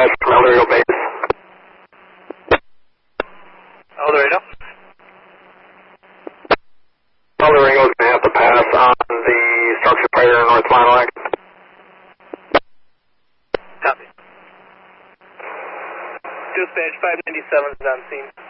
dispatch from El Dorado base. El Dorado? El Dorado is going to have to pass on the structure fighter in North Fond du Lac. Copy. Dispatch 597 is on scene.